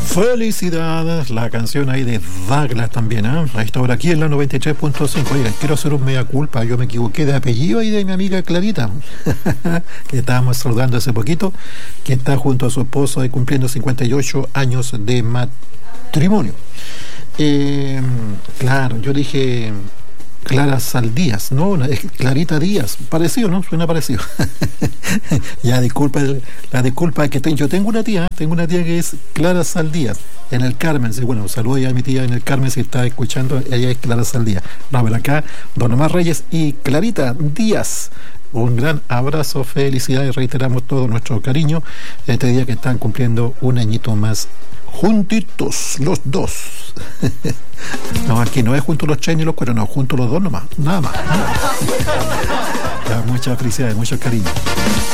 Felicidades, la canción ahí de Douglas también, ¿eh? A esta hora aquí en la 93.5. Oigan, quiero hacer un mea culpa, yo me equivoqué de apellido ahí de mi amiga Clarita, que estábamos saludando hace poquito, que está junto a su esposo ahí cumpliendo 58 años de matrimonio. Claro, yo dije Clara Saldías, no, es Clarita Díaz, parecido, ¿no? Suena parecido. Ya, disculpa, la disculpa es que yo tengo una tía que es Clara Saldías, en el Carmen. Sí, bueno, saludo ya a mi tía en el Carmen si está escuchando, ella es Clara Saldías. No, pero acá, Don Omar Reyes y Clarita Díaz. Un gran abrazo, felicidades, reiteramos todo nuestro cariño este día que están cumpliendo un añito más juntitos los dos. No, aquí no es juntos los Chen y los cueros, no, juntos los dos nomás, nada más. Ya, muchas felicidades, mucho cariño.